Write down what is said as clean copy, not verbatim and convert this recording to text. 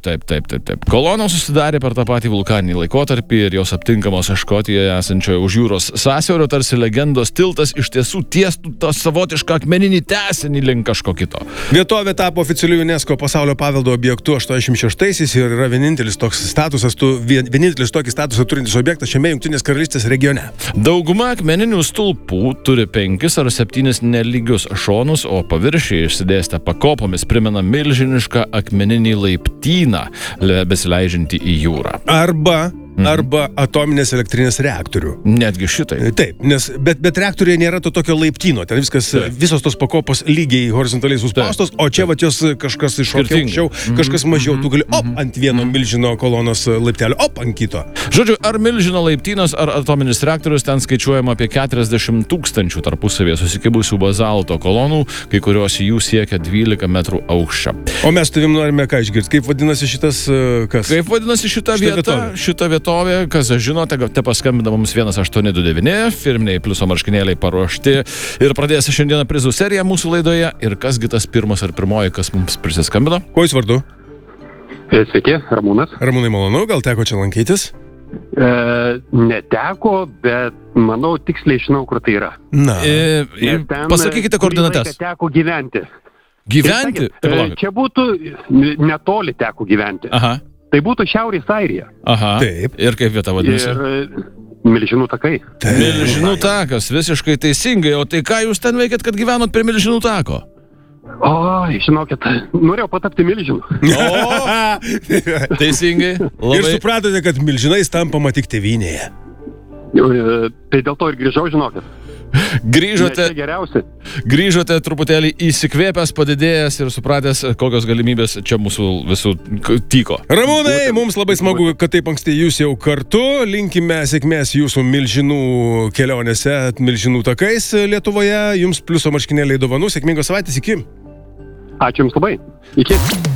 Taip. Kolonos susidarė per tą patį vulkaninį laikotarpį ir jos aptinkamos Škotijoje esančioje už jūros sąsiaurio, tarsi legendos tiltas iš tiesų tiestų tą savotišką akmeninį tęsinį link kažko kito. Vietovė tapo oficialiu UNESCO pasaulio paveldo objektu 86-aisiais ir yra vienintelis tokį statusą turintis objektas šiame Jungtinės karalystės regione. Dauguma akmeninių stulpų turi 5 ar 7 nelygius šonus, o paviršiai išsidėstę pakopomis primena milžinišką akmeninį laiptyną, besileidžiantį į jūrą. Arba atominės elektrinės reaktorių. Netgi šitai. Taip, bet reaktoriuje nėra to tokio laiptyno, ten visos tos pakopos lygiai horizontaliai suspaustos, o čia vat jos kažkas iššokia aukščiau, kažkas mažiau, tu gali ant vieno milžino kolonos laiptelio, ant kito. Žodžiu, ar milžino laiptynas, ar atominis reaktorius, ten skaičiuojama apie 40 000 tarpusavėje susikibusių bazalto kolonų, kai kurios jų siekia 12 metrų aukščio. O mes tavim norime ką išgirsti, kaip vadinasi šitas kas? Kaip vadinasi šita vietovė, kas žinote, te paskambina mums 1829, firminiai pliuso marškinėliai paruošti ir pradėsi šiandieną prizų seriją mūsų laidoje. Ir kasgi tas pirmas ar pirmoji, kas mums prisiskambino? Kuo jūs vardu? Sveiki, Ramūnas. Ramūnai, malonu, gal teko čia lankytis? Neteko, bet manau tiksliai žinau, kur tai yra. Pasakykite koordinates. Teko gyventi. Gyventi? Čia būtų netoli teko gyventi. Aha. Tai būtų Šiaurės Airija. Aha. Taip. Ir kaip vieta vadinasi? Ir Milžinų takai. Milžinų takas, visiškai teisingai. O tai ką jūs ten veikėt, kad gyvenot prie Milžinų tako? Oi, žinokit, norėjau patapti milžinu. Teisingai. Ir supratote, kad milžinais tampama tik tėvynėje. Tai dėl to ir grįžau, žinokit. Grįžote truputėlį įsikvėpęs, padidėjęs ir supratęs, kokios galimybės čia mūsų visų tyko. Ramūnai, mums labai smagu, kad taip anksti jūs jau kartu. Linkime sėkmės jūsų milžinų kelionėse, milžinų takais Lietuvoje. Jums pliuso marškinėliai dovanų. Sėkmingos savaitės, iki. Ačiū jums labai. Iki.